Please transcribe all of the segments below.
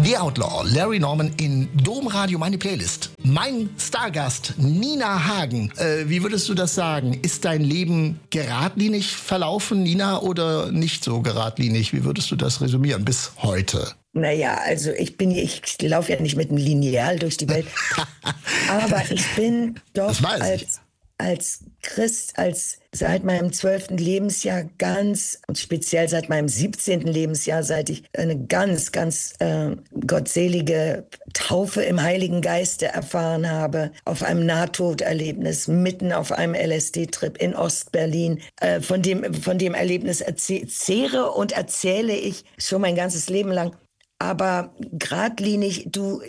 The Outlaw, Larry Norman in Domradio, meine Playlist. Mein Stargast, Nina Hagen. Wie würdest du das sagen? Ist dein Leben geradlinig verlaufen, Nina, oder nicht so geradlinig? Wie würdest du das resümieren bis heute? Naja, also ich laufe ja nicht mit einem Lineal durch die Welt. Aber ich bin doch als Christ, seit meinem 12. Lebensjahr und speziell seit meinem 17. Lebensjahr, seit ich eine ganz gottselige Taufe im Heiligen Geiste erfahren habe, auf einem Nahtoderlebnis, mitten auf einem LSD-Trip in Ostberlin. Von dem Erlebnis zehre und erzähle ich schon mein ganzes Leben lang. Aber geradlinig,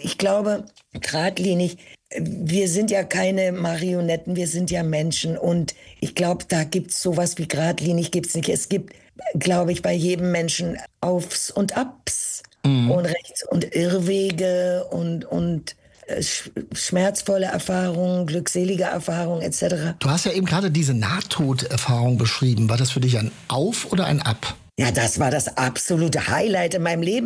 wir sind ja keine Marionetten, wir sind ja Menschen. Und ich glaube, da gibt's sowas wie geradlinig gibt's nicht. Es gibt, glaube ich, bei jedem Menschen Aufs und Abs und Rechts- und Irrwege und schmerzvolle Erfahrungen, glückselige Erfahrungen etc. Du hast ja eben gerade diese Nahtoderfahrung beschrieben. War das für dich ein Auf oder ein Ab? Ja, das war das absolute Highlight in meinem Leben.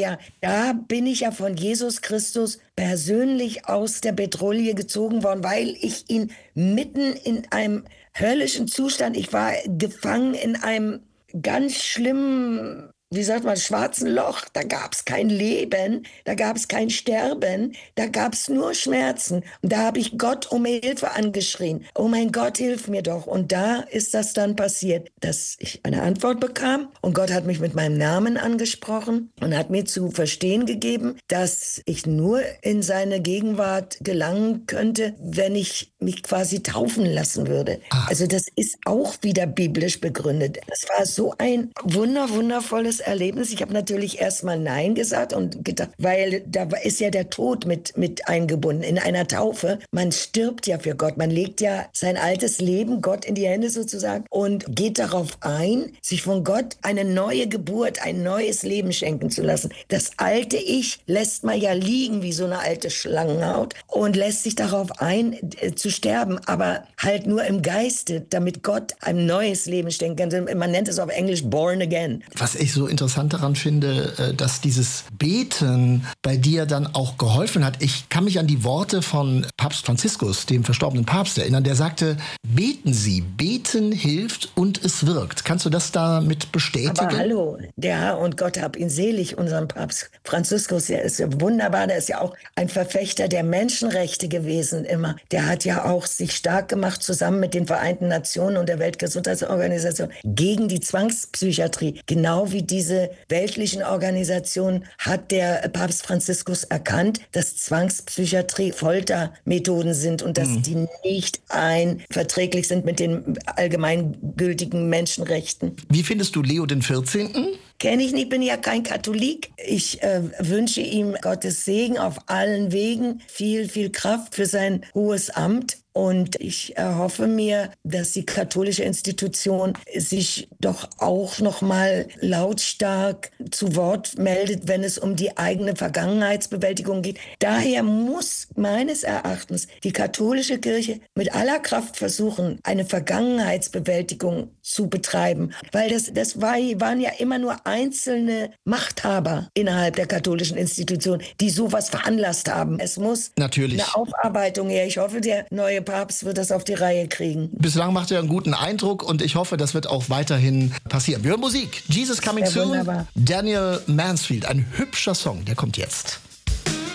Da bin ich ja von Jesus Christus persönlich aus der Bedrohung gezogen worden, weil ich ihn mitten in einem höllischen Zustand, ich war gefangen in einem ganz schlimmen, schwarzen Loch. Da gab's kein Leben, da gab's kein Sterben, da gab's nur Schmerzen. Und da habe ich Gott um Hilfe angeschrien. Oh mein Gott, hilf mir doch. Und da ist das dann passiert, dass ich eine Antwort bekam. Und Gott hat mich mit meinem Namen angesprochen und hat mir zu verstehen gegeben, dass ich nur in seine Gegenwart gelangen könnte, wenn ich mich quasi taufen lassen würde. Also das ist auch wieder biblisch begründet. Das war so ein wundervolles Erlebnis. Ich habe natürlich erstmal Nein gesagt und gedacht, weil da ist ja der Tod mit eingebunden in einer Taufe. Man stirbt ja für Gott. Man legt ja sein altes Leben Gott in die Hände sozusagen und geht darauf ein, sich von Gott eine neue Geburt, ein neues Leben schenken zu lassen. Das alte Ich lässt man ja liegen wie so eine alte Schlangenhaut und lässt sich darauf ein, zu sterben, aber halt nur im Geiste, damit Gott ein neues Leben schenken kann. Man nennt es auf Englisch born again. Was ich so interessant daran finde, dass dieses Beten bei dir dann auch geholfen hat. Ich kann mich an die Worte von Papst Franziskus, dem verstorbenen Papst, erinnern. Der sagte, beten Sie, beten hilft und es wirkt. Kannst du das damit bestätigen? Aber hallo, der Herr und Gott hab ihn selig, unseren Papst Franziskus, der ist ja wunderbar, der ist ja auch ein Verfechter der Menschenrechte gewesen immer. Der hat ja auch sich stark gemacht, zusammen mit den Vereinten Nationen und der Weltgesundheitsorganisation gegen die Zwangspsychiatrie. Genau wie diese weltlichen Organisationen hat der Papst Franziskus erkannt, dass Zwangspsychiatrie Foltermethoden sind und dass die nicht verträglich sind mit den allgemeingültigen Menschenrechten. Wie findest du Leo den 14.? Kenne ich nicht, bin ja kein Katholik. Ich wünsche ihm Gottes Segen auf allen Wegen, viel Kraft für sein hohes Amt. Und ich erhoffe mir, dass die katholische Institution sich doch auch noch mal lautstark zu Wort meldet, wenn es um die eigene Vergangenheitsbewältigung geht. Daher muss meines Erachtens die katholische Kirche mit aller Kraft versuchen, eine Vergangenheitsbewältigung zu betreiben. Weil das waren ja immer nur einzelne Machthaber innerhalb der katholischen Institution, die sowas veranlasst haben. Es muss natürlich eine Aufarbeitung her. Ich hoffe, der neue Papst wird das auf die Reihe kriegen. Bislang macht er einen guten Eindruck und ich hoffe, das wird auch weiterhin passieren. Wir hören Musik. Jesus Coming Soon. Wunderbar. Daniel Mansfield, ein hübscher Song, der kommt jetzt.